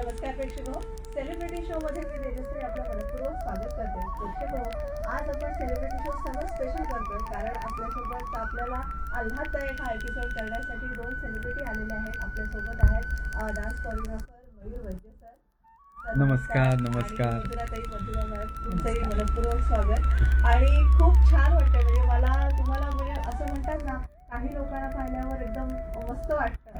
नमस्कार प्रेक्षको, celebrity show मध्ये मी तेजश्री आपलं मनपूर्वक स्वागत करते. प्रेक्षको, आज आपण सेलिब्रिटी शो सर्व स्पेशल करतोय कारण आपल्यासोबत आपल्याला आल्हाददायक हा एपिसोड करण्यासाठी दोन सेलिब्रिटी आलेले आहेत. आपल्यासोबत आहेत डान्स कोरिओग्राफर मयूर वैद्य सर. नमस्कार. नमस्कार. तुमचंही मनपूर्वक स्वागत. आणि खूप छान वाटतं, म्हणजे मला तुम्हाला म्हणजे असं म्हणतात ना, काही लोकांना पाहिल्यावर एकदम मस्त वाटतं.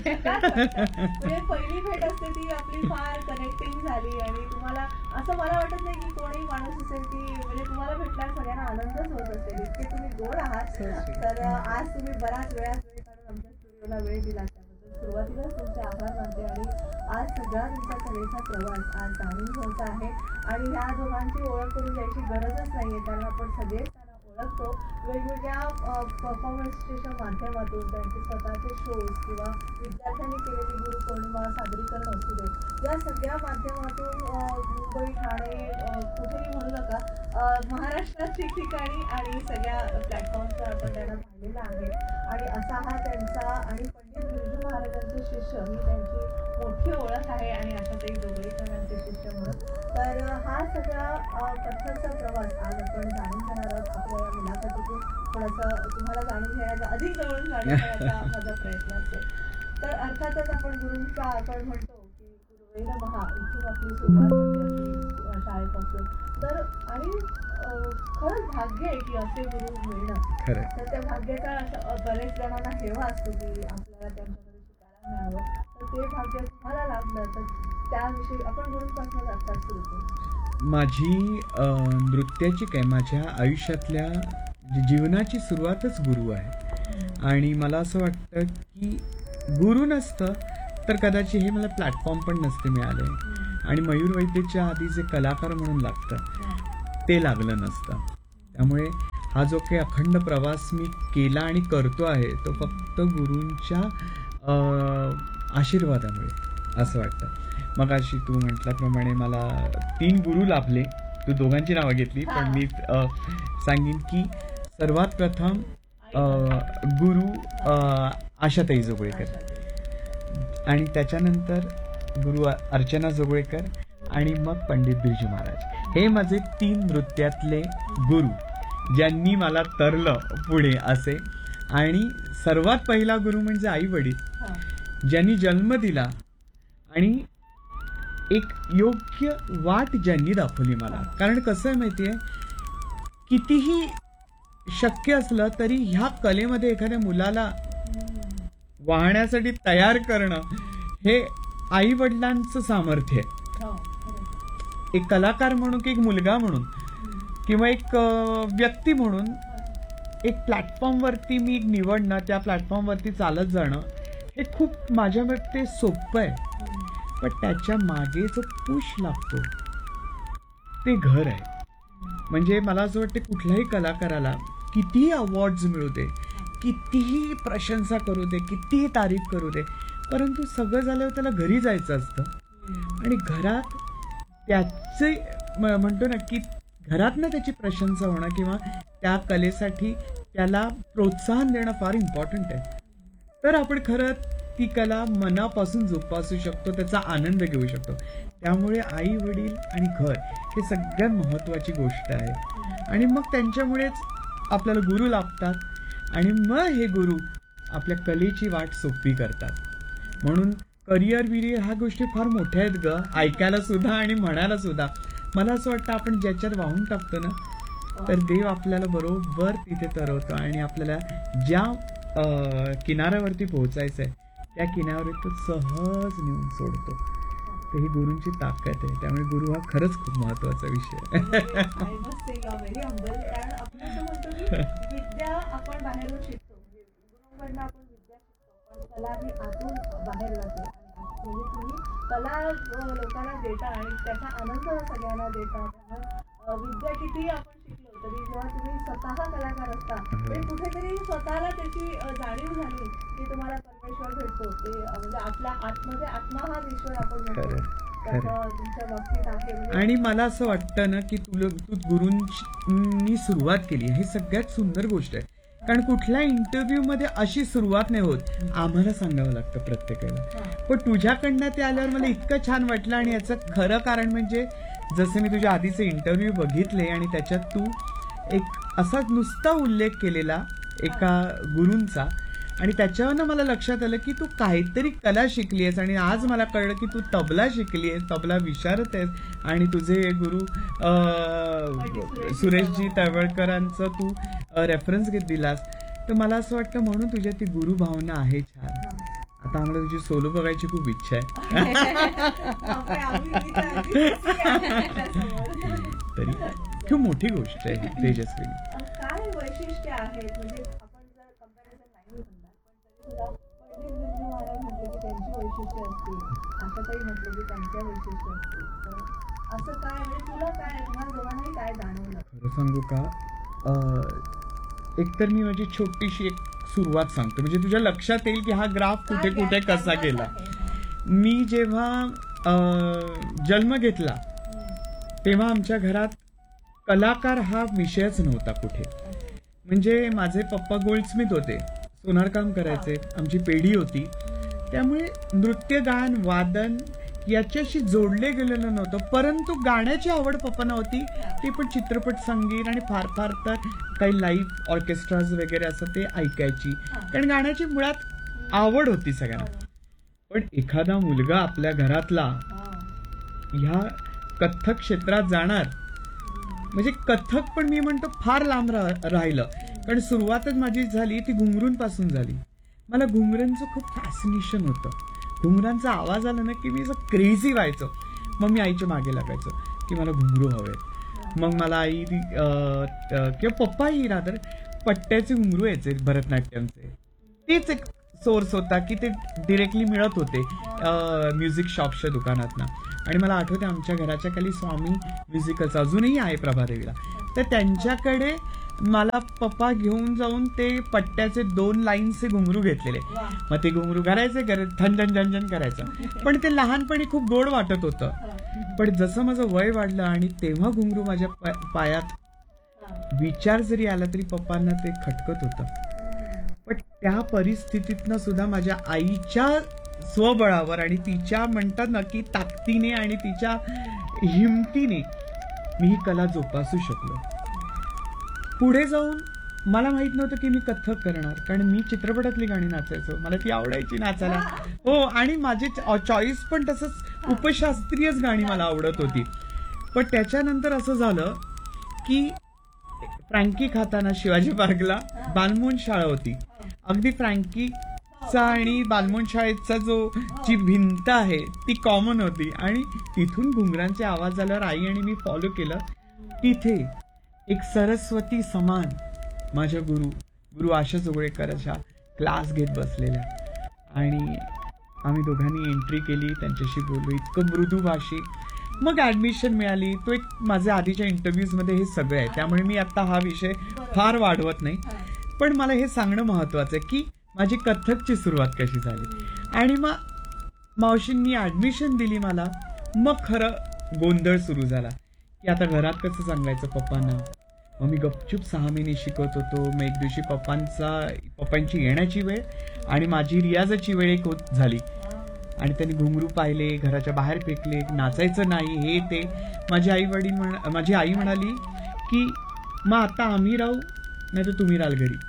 म्हणजे पहिली भेट असते ती आपली फार कनेक्टिंग झाली आणि तुम्हाला असं मला वाटत नाही की कोणी माणूस असेल की म्हणजे तुम्हाला भेटल्यावर सगळ्यांना आनंदच होत असेल, इतके तुम्ही गोड आहात. तर आज तुम्ही बराच वेळ काढून आमच्या स्टुडिओला वेळ दिला त्याबद्दल सुरुवातीलाच तुमचे आभार मानते. आणि आज सगळा तुमचा कलेचा प्रवास आज जाणून घ्यायचा आहे. आणि ह्या दोघांची ओळख करून द्यायची गरजच नाहीये कारण आपण सगळेच ओळखतो. वेगवेगळ्या परफॉर्मन्सच्या माध्यमातून त्यांचे स्वतःचे शोज किंवा विद्यार्थ्यांनी केलेली गुरुपौर्णिमा सादरीकरण असू दे, या सगळ्या माध्यमातून मुंबई, ठाणे, कुठेही म्हणू नका, महाराष्ट्रात ठिकठिकाणी आणि सगळ्या प्लॅटफॉर्मवर आपण त्यांना पाहिलेलं आहे. आणि असा हा त्यांचा आणि पंडित बिरजू महाराजांचे शिष्य ही त्यांची मोठी ओळख आहे आणि आशाताई जोगळेकरांचे शिष्य म्हणून. तर हा सगळा कथ्थकचा प्रवास आज आपण जाणून घेणार आहोत. आपल्या या मुलाखतीतून थोडंसं तुम्हाला जाणून घेण्याचा, अधिक जवळून जाणून घेण्याचा माझा प्रयत्न असेल. तर अर्थातच आपण गुरुंचा आपण म्हणतो की गुरुवे नमः, इथून आपली सुरुवात होते आपली शाळेपासून. तर आणि खरंच भाग्य आहे की असे गुरु मिळणं. तर त्या भाग्याचा बरेच जणांना हेवा असतो की आपल्याला त्यांच्याकडे शिकायला मिळावं. तर ते भाग्य तुम्हाला लाभलं, तर त्याविषयी आपण गुरुंपासून आत्ताच सुरू करू. माझी नृत्याची काय माझ्या आयुष्यातल्या जीवनाची सुरुवातच गुरु आहे. आणि मला असं वाटतं की गुरु नसतं तर कदाचित हे मला प्लॅटफॉर्म पण नसते मिळाले आणि मयूर वैद्यच्या आधी जे कलाकार म्हणून लागतं ते लागलं नसतं. त्यामुळे हा जो काही अखंड प्रवास मी केला आणि करतो आहे तो फक्त गुरूंच्या आशीर्वादामुळे असं वाटतं. मग अशी तू म्हटल्याप्रमाणे मला 3 गुरु लाभले. तू दोघांची नावं घेतली पण मी सांगेन की सर्वात प्रथम गुरु आशाताई जोगळेकर आणि त्याच्यानंतर गुरु अर्चना जोगळेकर आणि मग पंडित बिरजू महाराज. हे माझे 3 नृत्यातले गुरु ज्यांनी मला तरलं पुढे असे. आणि सर्वात पहिला गुरु म्हणजे आई वडील ज्यांनी जन्म दिला आणि एक योग्य वाट ज्यांनी दाखवली मला. कारण कसं आहे माहितीये, कितीही शक्य असलं तरी ह्या कलेमध्ये एखाद्या मुलाला वाहण्यासाठी तयार करणं हे आई वडिलांचं सामर्थ्य आहे. एक कलाकार म्हणून की एक मुलगा म्हणून किंवा एक व्यक्ती म्हणून एक प्लॅटफॉर्मवरती मी निवडणं, त्या प्लॅटफॉर्मवरती चालत जाणं हे खूप माझ्या मते सोपं आहे. पण त्याच्या मागे जो पुश लागतो ते घर आहे. म्हणजे मला असं वाटतं कुठल्याही कलाकाराला कितीही अवॉर्ड्स मिळू दे, कितीही प्रशंसा करू दे, कितीही तारीफ करू दे, परंतु सगळं झाल्यावर त्याला घरी जायचं असतं. आणि घरात त्याचे म्हणतो ना की घरातनं त्याची प्रशंसा होणं किंवा त्या कलेसाठी त्याला प्रोत्साहन देणं फार इम्पॉर्टंट आहे. तर आपण खरं ती कला मनापासून जोपासू शकतो, त्याचा आनंद घेऊ शकतो. त्यामुळे आई वडील आणि घर हे सगळ्यात महत्त्वाची गोष्ट आहे. आणि मग त्यांच्यामुळेच आपल्याला गुरु लाभतात आणि मग हे गुरु आपल्या कलेची वाट सोपी करतात. म्हणून करिअर बिरिअर ह्या गोष्टी फार मोठ्या आहेत ग, ऐकायला सुद्धा आणि म्हणायला सुद्धा. मला असं वाटतं आपण ज्याच्यात वाहून टाकतो ना तर देव आपल्याला बरोबर तिथे तरवतो आणि आपल्याला ज्या किनाऱ्यावरती पोहोचायचं आहे त्या किनाऱ्यावर तो सहज नेऊन सोडतो. तर ही गुरूंची ताकद आहे. त्यामुळे गुरु हा खरंच खूप महत्वाचा विषय आहे. कारण आपण असं म्हणतो की विद्या आपण बाहेरून शिकतो, गुरुकडनं आपण विद्या शिकतो, पण कला ही आतून बाहेर जाते. आणि तुम्ही कला लोकांना देता आणि त्याचा आनंद सगळ्यांना देता. त्यामुळे विद्या कितीही आपण शिकलो तरी जेव्हा तुम्ही स्वतः कलाकार असता ते कुठेतरी स्वतःला त्याची जाणीव झाली की तुम्हाला परमेश्वर भेटतो. ते म्हणजे आपल्या आतमध्ये आत्मा हा ईश्वर आपण म्हणतो. तुमच्या बाबतीत आहे. आणि मला असं वाटतं ना की तू गुरूंनी सुरुवात केली हे सगळ्यात सुंदर गोष्ट आहे. कारण कुठल्या इंटरव्ह्यू मध्ये अशी सुरुवात नाही होत, आम्हाला सांगावं लागतं प्रत्येकाला. पण तुझ्याकडनं ते आल्यावर मला इतकं छान वाटलं. आणि याचं खरं कारण म्हणजे जसे मी तुझ्या आधीचे इंटरव्ह्यू बघितले आणि त्याच्यात तू एक असा नुसता उल्लेख केलेला एका गुरूंचा, आणि त्याच्यावरनं मला लक्षात आलं की तू काहीतरी कला शिकली आहेस. आणि आज मला कळलं की तू तबला शिकली आहेस, तबला विशारद आहेस. आणि तुझे गुरु सुरेशजी तळवळकरांचं तू रेफरन्स घेत दिलास. तर मला असं वाटतं म्हणून तुझ्या ती गुरु भावना आहे छान. आता आम्हाला तुझी सोलो बघायची खूप इच्छा आहे. तरी खूप मोठी गोष्ट आहे तेजस्विनी. काय वैशिष्ट्य आहेत म्हणजे आपण जर कंपॅरिझन नाही म्हणणार पण तरी सुद्धा पंडित बिरजू महाराज म्हटलं की त्यांची वैशिष्ट्य असतील, आशाताई म्हटलं की त्यांच्या वैशिष्ट्य असतील. तर असं काय म्हणजे तुला काय तुम्हाला दोघांनाही काय जाणवलं? खरं सांगू का, एकतर मी माझी छोटीशी एक सुरुवात सांगतो म्हणजे तुझ्या लक्षात येईल की हा ग्राफ कुठे कुठे कसा गेला. मी जेव्हा जन्म घेतला तेव्हा आमच्या घरात कलाकार हा विषयच नव्हता कुठे. म्हणजे माझे पप्पा गोल्डस्मिथ होते, सोनारकाम करायचे, आमची पेढी होती. त्यामुळे नृत्य गायन वादन याच्याशी जोडले गेलेलं नव्हतं. परंतु गाण्याची आवड पप्पांना होती, ती पण चित्रपट संगीत आणि फार फार तर काही लाईव्ह ऑर्केस्ट्राज वगैरे असं ते ऐकायची. कारण गाण्याची मुळात आवड होती सगळ्यांना. पण एखादा मुलगा आपल्या घरातला ह्या कथ्थक क्षेत्रात जाणार म्हणजे कथ्थक पण मी म्हणतो फार लांब राहिलं. कारण सुरुवातच माझी झाली ती घुंगरूंपासून झाली. मला घुंगरांचं खूप फॅसिनेशन होतं. घुंगरांचा आवाज आला ना की मी असं क्रेझी व्हायचो. मग मी आईच्या मागे लागायचो की मला घुंगरू हवे. मग मला आई किंवा पप्पाही राहतर पट्ट्याचे घुंगरू यायचे भरतनाट्यमचे. तेच एक सोर्स होता की ते डिरेक्टली मिळत होते म्युझिक शॉपच्या दुकानातनं. आणि मला आठवते आमच्या घराच्या खाली स्वामी म्युझिकल्स अजूनही आहे प्रभादेवीला. तर त्यांच्याकडे मला पप्पा घेऊन जाऊन ते पट्ट्याचे 2 लाईनचे घुंगरू घेतलेले. मग ते घुंगरू घालायचे ठणठण झणझण करायचं. पण ते लहानपणी खूप गोड वाटत होतं. पण जसं माझं वय वाढलं आणि तेव्हा घुंगरू माझ्या पायात विचार जरी आला तरी पप्पांना ते खटकत होतं. पण त्या परिस्थितीतनं सुद्धा माझ्या आईच्या स्वबळावर आणि तिच्या म्हणतात ना की ताकदीने आणि तिच्या हिमतीने मी ही कला जोपासू शकलो. पुढे जाऊन मला माहित नव्हतं की मी कथ्थक करणार, कारण मी चित्रपटातली गाणी नाचायचो, मला ती आवडायची नाचायला. हो, आणि माझे चॉईस पण तसंच उपशास्त्रीयच गाणी मला आवडत होती. पण त्याच्यानंतर असं झालं की फ्रँकी खाताना शिवाजी पार्कला बालमोहन शाळा होती. अगदी फ्रँकीचा आणि बालमोहन शाळेचा जी भिंत आहे ती कॉमन होती. आणि तिथून घुंगरांचे आवाज आल्यावर आई आणि मी फॉलो केलं. तिथे एक सरस्वती समान माझ्या गुरु आशा जोगळेकरच्या क्लास घेत बसलेल्या. आणि आम्ही दोघांनी एंट्री केली, त्यांच्याशी बोललो, इतकं मृदू भाषिक. मग ऍडमिशन मिळाली. तो एक माझ्या आधीच्या इंटरव्ह्यूजमध्ये हे सगळं आहे, त्यामुळे मी आता हा विषय फार वाढवत नाही. पण मला हे सांगणं महत्वाचं आहे की माझी कथ्थकची सुरुवात कशी झाली. आणि मग मावशींनी ऍडमिशन दिली मला. मग खरं गोंधळ सुरू झाला की आता घरात कसं सांगायचं पप्पांना. मग मी गपचूप 6 महिने शिकत होतो. मग एक दिवशी पप्पांची येण्याची वेळ आणि माझी रियाजाची वेळ एक होत झाली. आणि त्यांनी घुंगरू पाहिले, घराच्या बाहेर फेकले, नाचायचं नाही हे ते. माझी आई म्हणाली की मग आता आम्ही राहू नाही तर तुम्ही राहाल घरी.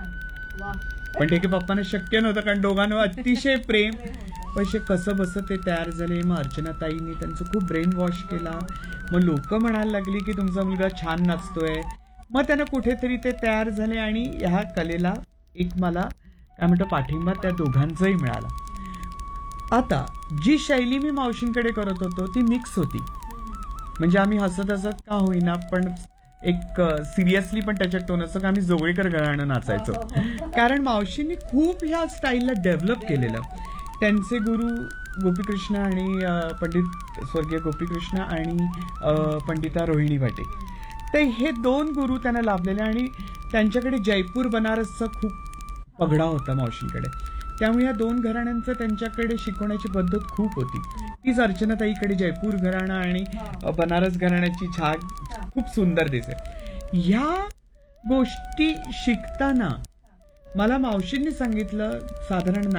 पण ते की पप्पांना शक्य नव्हतं, कारण दोघांवर अतिशय प्रेम. पैसे कसं बसं ते तयार झाले. मग अर्चनाताईंनी त्यांचं खूप ब्रेन वॉश केला. मग लोक म्हणायला लागली की तुमचा मुलगा छान नाचतोय. मग त्यांना कुठेतरी ते तयार झाले आणि ह्या कलेला एक मला काय म्हणतो पाठिंबा त्या दोघांचाही मिळाला. आता जी शैली मी मावशींकडे करत होतो ती मिक्स होती. म्हणजे आम्ही हसत हसत का होईना पण एक सिरियसली पण त्याच्यात टोन असं का आम्ही जोगळेकर घराणं नाचायचो. कारण मावशींनी खूप ह्या स्टाईलला डेव्हलप केलेलं. त्यांचे गुरु गोपीकृष्ण आणि पंडित स्वर्गीय गोपीकृष्ण आणि पंडिता रोहिणी भाटे, ते हे 2 गुरु त्यांना लाभलेले. आणि त्यांच्याकडे जयपूर बनारसचा खूप पगडा होता मावशींकडे. त्यामुळे या 2 घराण्यांचं त्यांच्याकडे शिकवण्याची पद्धत खूप होती. तीच अर्चनाताईकडे जयपूर घराणा आणि बनारस घराण्याची छाग खूप सुंदर दिसे. ह्या गोष्टी शिकताना मला मावशींनी सांगितलं, साधारण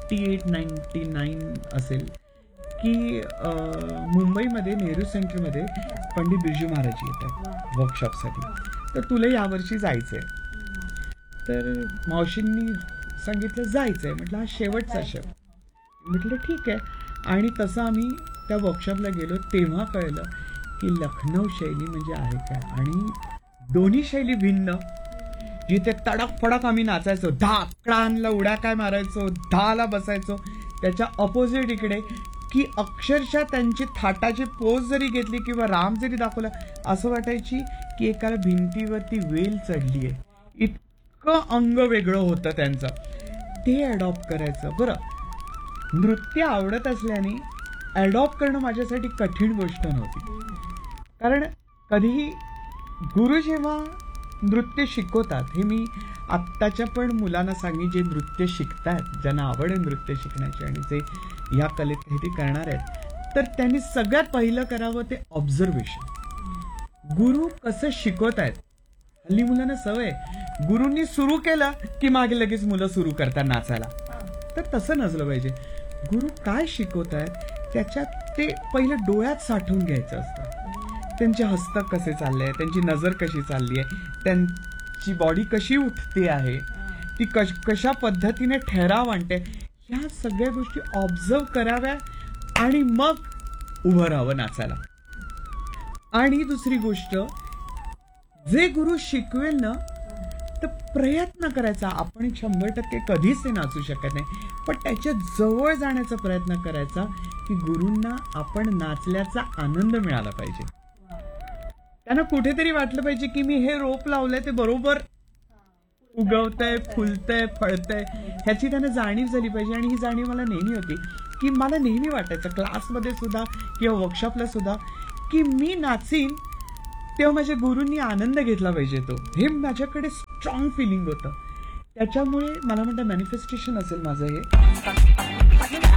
98-99 असेल, की मुंबईमध्ये नेहरू सेंटरमध्ये पंडित बिरजू महाराज येत आहेत वर्कशॉपसाठी, तर तुला यावर्षी जायचंय. तर मावशींनी सांगितलं जायचंय. म्हटलं हा शेवटचा शब्द. म्हटलं ठीक आहे. आणि तसं आम्ही त्या वर्कशॉपला गेलो. तेव्हा कळलं की लखनौ शैली म्हणजे आहे काय, आणि दोन्ही शैली भिन्न. जिथे तडक फडक आम्ही नाचायचो, 10 अकडांना उड्या काय मारायचो, 10ला बसायचो, त्याच्या अपोजिट इकडे की अक्षरशः त्यांची थाटाची पोज जरी घेतली किंवा राम जरी दाखवला, असं वाटायची की एकाला भिंतीवरती वेल चढली आहे. इतकं अंग वेगळं होतं त्यांचं. ते अडॉप्ट करायचं. बरं, नृत्य आवडत असल्याने अडॉप्ट करणं माझ्यासाठी कठीण गोष्ट नव्हती. कारण कधीही गुरु जेव्हा नृत्य शिकवतात, हे मी आत्ताच्या पण मुलांना सांगेन जे नृत्य शिकतात, ज्यांना आवड आहे नृत्य शिकण्याची आणि जे ह्या कलेत काहीतरी करणार आहेत, तर त्यांनी सगळ्यात पहिलं करावं ते ऑब्झर्वेशन. गुरु कसं शिकवत आहेत. हल्ली मुलांना सवय, गुरूंनी सुरू केलं की मागे लगेच मुलं सुरू करतात नाचायला. तर तसं नसलं पाहिजे. गुरु काय शिकवत आहेत त्याच्यात ते पहिलं डोळ्यात साठवून घ्यायचं असतं. त्यांचे हस्तक कसे चालले आहे, त्यांची नजर कशी चालली आहे, त्यांची बॉडी कशी उठते आहे, ती कशा पद्धतीने ठहराव आणते, ह्या सगळ्या गोष्टी ऑब्झर्व कराव्या आणि मग उभं राहावं नाचायला. आणि दुसरी गोष्ट, जे गुरु शिकवेल ना, तर प्रयत्न करायचा. आपण 100% कधीच ते नाचू शकत नाही, पण त्याच्या जवळ जाण्याचा प्रयत्न करायचा की गुरूंना आपण नाचल्याचा आनंद मिळाला पाहिजे. त्यांना कुठेतरी वाटलं पाहिजे की मी हे रोप लावलंय ते बरोबर उगवतंय, फुलतंय, फळतंय, ह्याची त्यांना जाणीव झाली पाहिजे. आणि ही जाणीव मला नेहमी होती की मला नेहमी वाटायचं क्लासमध्ये सुद्धा किंवा वर्कशॉपला सुद्धा की मी नाचीन तेव्हा माझ्या गुरूंनी आनंद घेतला पाहिजे. तो हे माझ्याकडे स्ट्रॉंग फिलिंग होतं. त्याच्यामुळे मला म्हणतं मॅनिफेस्टेशन असेल माझं हे.